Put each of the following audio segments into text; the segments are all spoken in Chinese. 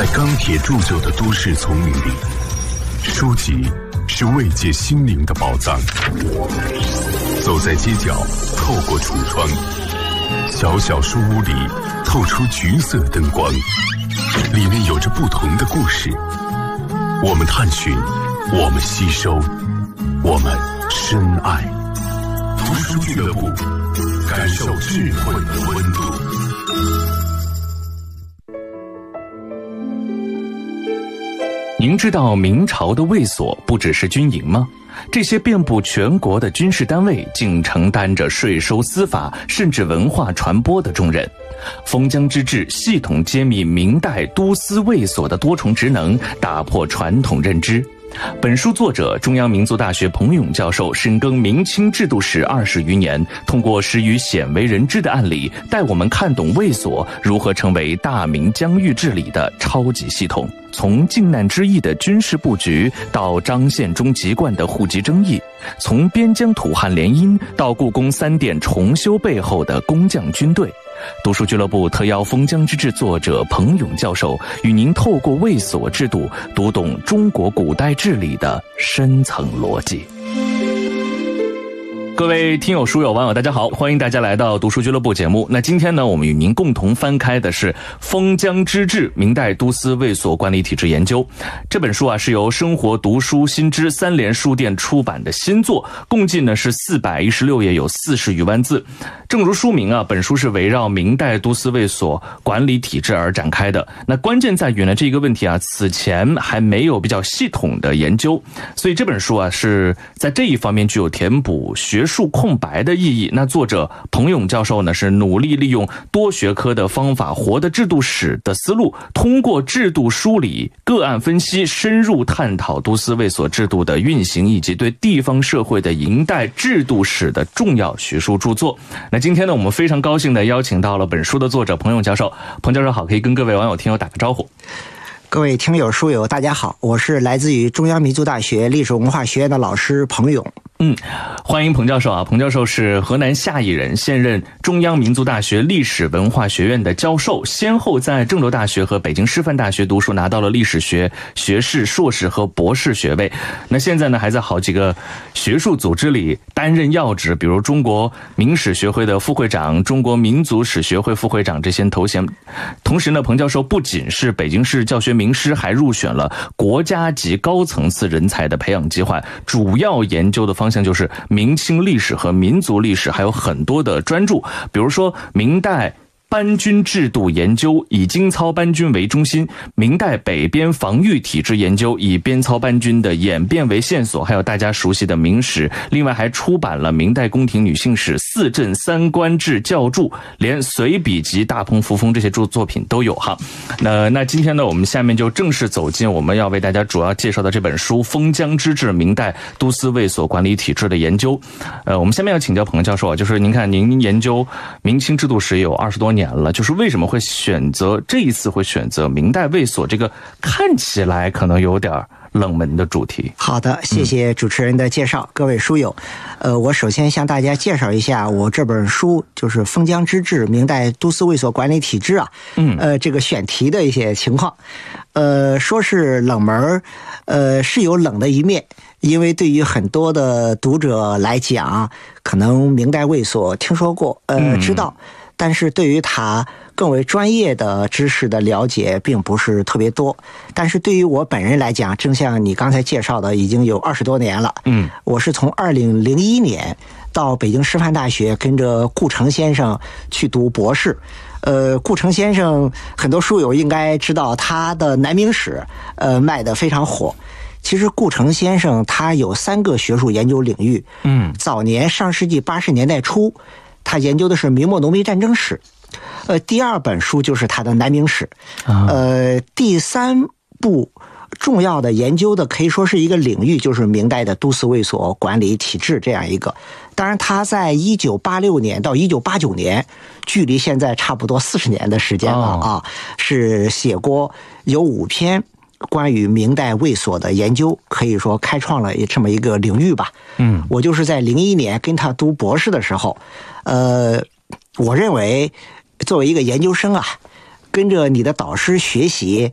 在钢铁铸就的都市丛林里，书籍是慰藉心灵的宝藏。走在街角，透过橱窗，小小书屋里透出橘色灯光，里面有着不同的故事。我们探寻，我们吸收，我们深爱。读书俱乐部，感受智慧的温度。 您知道明朝的卫所不只是军营吗？这些遍布全国的军事单位竟承担着税收、司法甚至文化传播的重任。封疆之治系统揭秘明代都司卫所的多重职能，打破传统认知。本书作者中央民族大学彭勇教授深耕明清制度史20余年，通过10余鲜为人知的案例，带我们看懂卫所如何成为大明疆域治理的超级系统。从靖难之役的军事布局，到张献忠籍贯的户籍争议，从边疆土汉联姻到故宫3殿重修背后的工匠军队。读书俱乐部特邀封疆之治作者彭勇教授，与您透过卫所制度，读懂中国古代治理的深层逻辑。各位听友、书友、网友，大家好，欢迎大家来到读书俱乐部节目。那今天呢，我们与您共同翻开的是《封疆之治：明代都司卫所管理体制研究》这本书啊，是由生活读书新知3联书店出版的新作，共计呢是416页，有40余万字。正如书名啊，本书是围绕明代都司卫所管理体制而展开的。那关键在于呢，这个问题啊，此前还没有比较系统的研究，所以这本书啊是在这一方面具有填补学术空白的意义。那作者彭勇教授呢，是努力利用多学科的方法，活的制度史的思路，通过制度梳理、个案分析，深入探讨都司卫所制度的运行以及对地方社会的营代制度史的重要学术著作。那今天呢，我们非常高兴地邀请到了本书的作者彭勇教授。彭教授好，可以跟各位网友听友打个招呼。 各位听友、书友，大家好，我是来自于中央民族大学历史文化学院的老师彭勇。 欢迎彭教授啊！彭教授是河南夏邑人，现任中央民族大学历史文化学院的教授，先后在郑州大学和北京师范大学读书，拿到了历史学学士、硕士和博士学位。那现在呢，还在好几个学术组织里担任要职，比如中国明史学会的副会长、中国民族史学会副会长这些头衔。同时呢，彭教授不仅是北京市教学名师，还入选了国家级高层次人才的培养计划，主要研究的方向就是明清历史和民族历史，还有很多的专著，比如说明代班军制度研究，以京操班军为中心；明代北边防御体制研究，以边操班军的演变为线索；还有大家熟悉的明史。另外还出版了明代宫廷女性史、4镇3官制教著，连随笔集、大鹏扶风这些作品都有哈。那今天呢，我们下面就正式走进我们要为大家主要介绍的这本书《封疆之治：明代都司卫所管理体制的研究》。我们下面要请教彭教授啊，就是您看您研究明清制度史有20多年了，就是为什么会这一次会选择明代卫所这个看起来可能有点冷门的主题？ 好的，谢谢主持人的介绍。各位书友，我首先向大家介绍一下我这本书，就是《封疆之治：明代都司卫所管理体制》啊，这个选题的一些情况。说是冷门，是有冷的一面，因为对于很多的读者来讲，可能明代卫所听说过，知道，但是对于他更为专业的知识的了解并不是特别多。但是对于我本人来讲，正像你刚才介绍的，已经有20多年了。我是从2001年到北京师范大学跟着顾城先生去读博士。顾城先生很多书友应该知道，他的南明史卖得非常火。其实顾城先生他有3个学术研究领域。早年上世纪80年代初，他研究的是明末农民战争史。第2本书就是他的南明史。第3部重要的研究的可以说是一个领域，就是明代的都司卫所管理体制这样一个。当然他在1986年到1989年，距离现在差不多40年的时间了啊，是写过有5篇关于明代卫所的研究，可以说开创了这么一个领域吧。我就是在01年跟他读博士的时候，我认为作为一个研究生啊，跟着你的导师学习，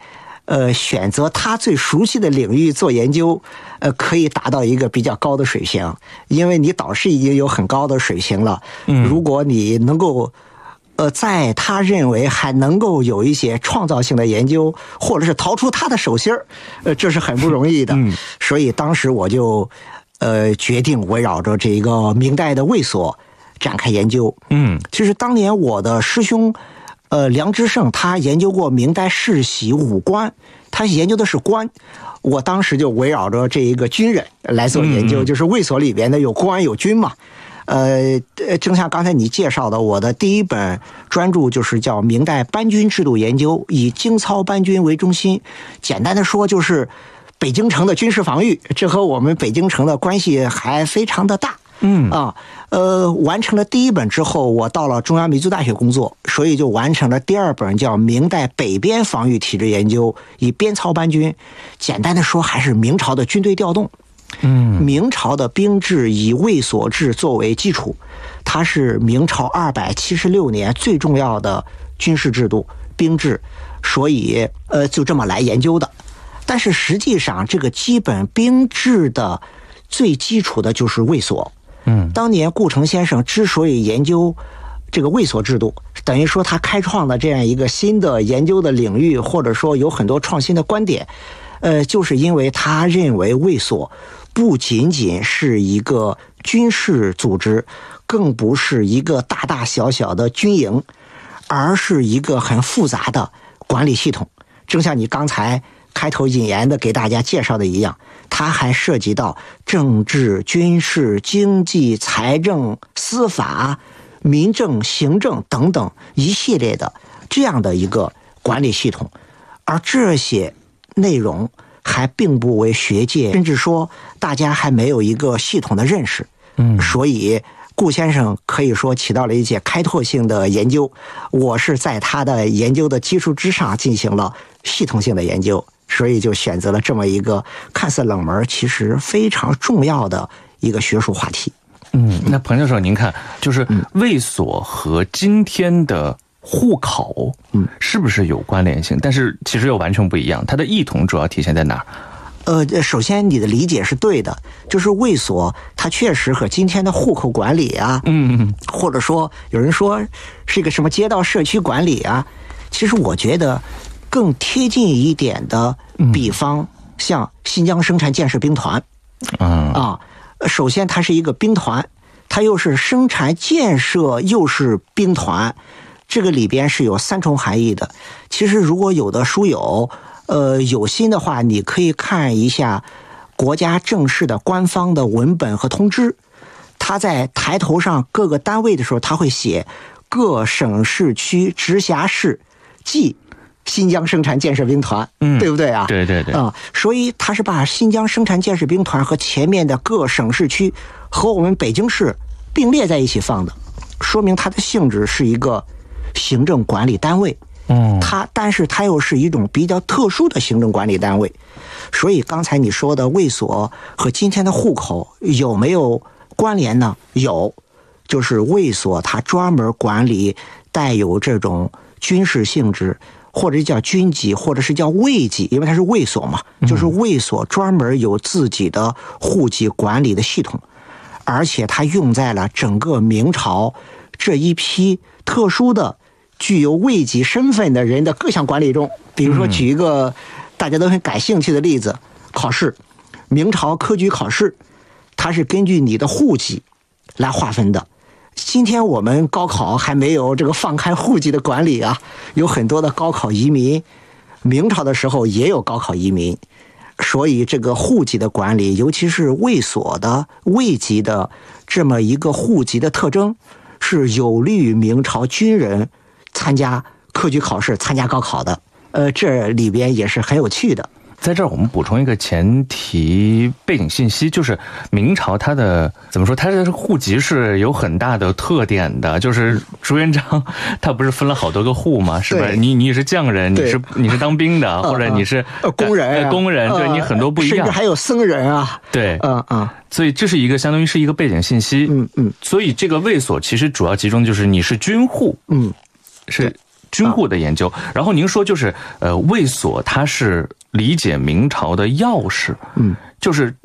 选择他最熟悉的领域做研究，可以达到一个比较高的水平，因为你导师已经有很高的水平了。如果你能够，在他认为还能够有一些创造性的研究，或者是逃出他的手心儿，这是很不容易的。所以当时我就，决定围绕着这个明代的卫所展开研究。其实当年我的师兄。梁之胜他研究过明代世袭武官，他研究的是官，我当时就围绕着这一个军人来做研究，就是卫所里边的有官有军嘛。正像刚才你介绍的，我的第一本专著就是叫《明代班军制度研究》，以京操班军为中心。简单的说，就是北京城的军事防御，这和我们北京城的关系还非常的大。完成了第一本之后，我到了中央民族大学工作，所以就完成了第二本叫《明代北边防御体制研究》，以边操班军。简单的说，还是明朝的军队调动。明朝的兵制以卫所制作为基础，它是明朝276年最重要的军事制度兵制，所以就这么来研究的。但是实际上，这个基本兵制的最基础的就是卫所。当年顾城先生之所以研究这个卫所制度，等于说他开创了这样一个新的研究的领域，或者说有很多创新的观点，就是因为他认为卫所不仅仅是一个军事组织，更不是一个大大小小的军营，而是一个很复杂的管理系统。正像你刚才开头引言的给大家介绍的一样，它还涉及到政治、军事、经济、财政、司法、民政、行政等等一系列的这样的一个管理系统，而这些内容还并不为学界，甚至说大家还没有一个系统的认识。所以顾先生可以说起到了一些开拓性的研究，我是在他的研究的基础之上进行了系统性的研究，所以就选择了这么一个看似冷门，其实非常重要的一个学术话题。 那彭教授，您看，就是卫所和今天的户考，是不是有关联性？但是其实又完全不一样，它的异同主要体现在哪儿？ 首先你的理解是对的，就是卫所它确实和今天的户口管理啊，或者说有人说是一个什么街道社区管理啊，其实我觉得更贴近一点的比方，像新疆生产建设兵团，首先它是一个兵团，它又是生产建设又是兵团，这个里边是有三重含义的。其实如果有的书友有心的话，你可以看一下国家正式的官方的文本和通知，它在抬头上各个单位的时候，它会写各省市区直辖市即新疆生产建设兵团，对不对啊？ 对所以它是把新疆生产建设兵团和前面的各省市区和我们北京市并列在一起放的，说明它的性质是一个行政管理单位。但是它又是一种比较特殊的行政管理单位，所以刚才你说的卫所和今天的户口有没有关联呢？有，就是卫所它专门管理带有这种军事性质，或者叫军级，或者是叫卫级，因为它是卫所嘛，就是卫所专门有自己的户籍管理的系统，而且它用在了整个明朝这一批特殊的具有卫级身份的人的各项管理中。比如说举一个大家都很感兴趣的例子，考试，明朝科举考试它是根据你的户籍来划分的。今天我们高考还没有这个放开户籍的管理啊，有很多的高考移民，明朝的时候也有高考移民，所以这个户籍的管理，尤其是卫所的卫级的这么一个户籍的特征，是有利于明朝军人参加科举考试、参加高考的。这里边也是很有趣的。 在这儿我们补充一个前提背景信息，就是明朝它的怎么说，它的户籍是有很大的特点的，就是朱元璋他不是分了好多个户吗？是吧？你是匠人，你是当兵的，或者你是工人， 对你很多不一样， 甚至还有僧人啊。 对，所以这是一个相当于是一个背景信息。所以这个卫所其实主要集中就是你是军户，是军户的研究。然后您说就是卫所它是理解明朝的钥匙，就是